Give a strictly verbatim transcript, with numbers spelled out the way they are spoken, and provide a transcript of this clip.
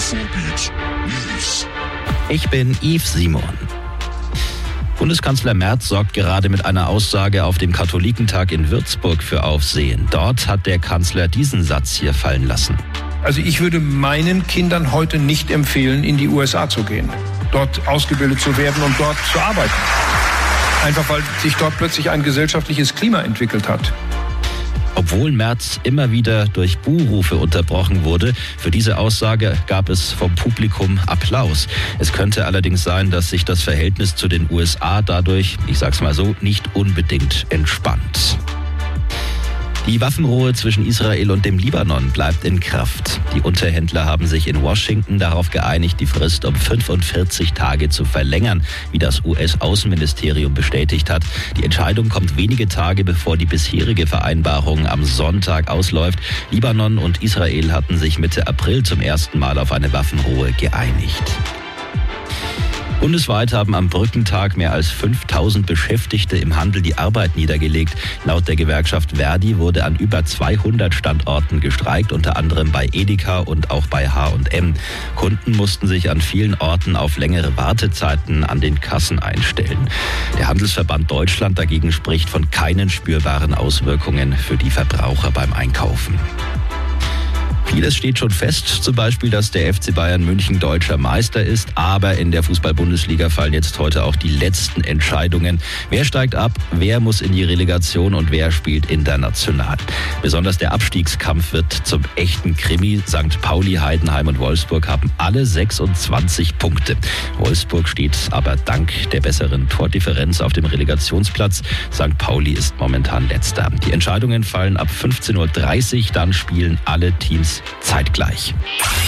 Infobeat News. Ich bin Yves Simon. Bundeskanzler Merz sorgt gerade mit einer Aussage auf dem Katholikentag in Würzburg für Aufsehen. Dort hat der Kanzler diesen Satz hier fallen lassen. Also ich würde meinen Kindern heute nicht empfehlen, in die U S A zu gehen, dort ausgebildet zu werden und dort zu arbeiten. Einfach weil sich dort plötzlich ein gesellschaftliches Klima entwickelt hat. Obwohl Merz immer wieder durch Buhrufe unterbrochen wurde, für diese Aussage gab es vom Publikum Applaus. Es könnte allerdings sein, dass sich das Verhältnis zu den U S A dadurch, ich sag's mal so, nicht unbedingt entspannt. Die Waffenruhe zwischen Israel und dem Libanon bleibt in Kraft. Die Unterhändler haben sich in Washington darauf geeinigt, die Frist um fünfundvierzig Tage zu verlängern, wie das U S-Außenministerium bestätigt hat. Die Entscheidung kommt wenige Tage, bevor die bisherige Vereinbarung am Sonntag ausläuft. Libanon und Israel hatten sich Mitte April zum ersten Mal auf eine Waffenruhe geeinigt. Bundesweit haben am Brückentag mehr als fünftausend Beschäftigte im Handel die Arbeit niedergelegt. Laut der Gewerkschaft Verdi wurde an über zweihundert Standorten gestreikt, unter anderem bei Edeka und auch bei H und M. Kunden mussten sich an vielen Orten auf längere Wartezeiten an den Kassen einstellen. Der Handelsverband Deutschland dagegen spricht von keinen spürbaren Auswirkungen für die Verbraucher beim Einkaufen. Vieles steht schon fest, zum Beispiel, dass der F C Bayern München deutscher Meister ist. Aber in der Fußball-Bundesliga fallen jetzt heute auch die letzten Entscheidungen. Wer steigt ab, wer muss in die Relegation und wer spielt international. Besonders der Abstiegskampf wird zum echten Krimi. Sankt Pauli, Heidenheim und Wolfsburg haben alle sechsundzwanzig Punkte. Wolfsburg steht aber dank der besseren Tordifferenz auf dem Relegationsplatz. Sankt Pauli ist momentan letzter. Die Entscheidungen fallen ab fünfzehn Uhr dreißig, dann spielen alle Teams zeitgleich.